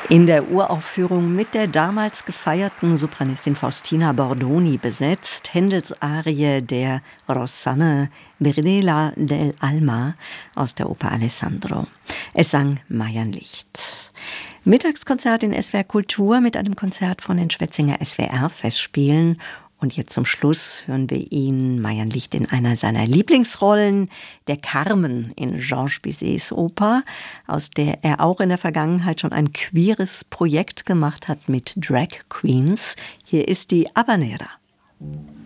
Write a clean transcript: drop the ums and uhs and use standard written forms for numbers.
In der Uraufführung mit der damals gefeierten Sopranistin Faustina Bordoni besetzt, Händels Arie der Rossana Brirdela dell'Alma aus der Oper Alessandro. Es sang Marian Licht. Mittagskonzert in SWR Kultur mit einem Konzert von den Schwetzinger SWR-Festspielen. Und jetzt zum Schluss hören wir ihn, Marian Licht, in einer seiner Lieblingsrollen, der Carmen in Georges Bizets Oper, aus der er auch in der Vergangenheit schon ein queeres Projekt gemacht hat mit Drag Queens. Hier ist die Habanera.